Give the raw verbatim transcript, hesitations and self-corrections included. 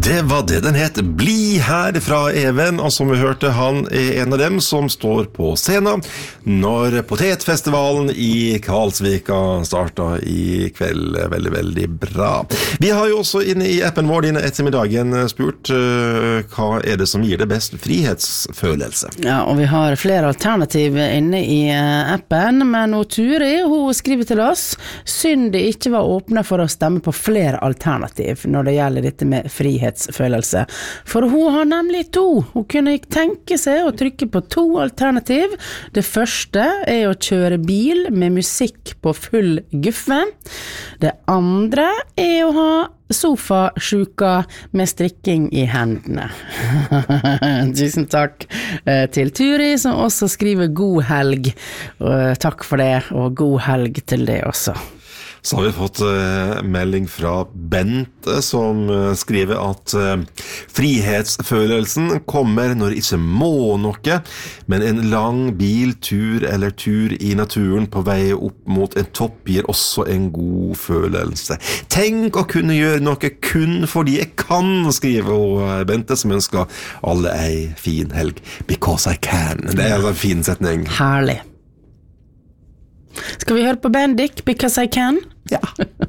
Det var det den het, Bli her fra Even, og som vi hørte, han er en av dem som står på scenen når Potetfestivalen i Karlsvika startet i kveld. Veldig, veldig bra. Vi har jo også inne i appen vår denne ettermiddagen spurt uh, hva er det som gir det best frihetsfølelse. Ja, og vi har flere alternativ inne i uh, appen, men og Turi, hun skriver til oss, synd det ikke var åpne for å stemme på flere alternativ når det gjelder dette med frihetsfølelse. For hun har nemlig to. Hun kunne tenke seg å trykke på to alternativ. Det første er å kjøre bil med musikk på full guffe. Det andre er å ha sofasjuka med strikking i hendene. Tusen takk til Turi, som også skriver god helg. Og takk for det, og god helg til det også. Så har vi fått uh, melding fra Bente som uh, skriver at uh, frihetsfølelsen kommer når det ikke må noe, men en lang biltur eller tur i naturen på vei opp mot en topp gir også en god følelse. Tenk å kunne gjøre noe kun fordi jeg kan, skriver uh, Bente, som ønsker alle ei fin helg. Because I can. Det er en fin setning. Herlig. Skal vi høre på Bendik, Because I Can? Ja.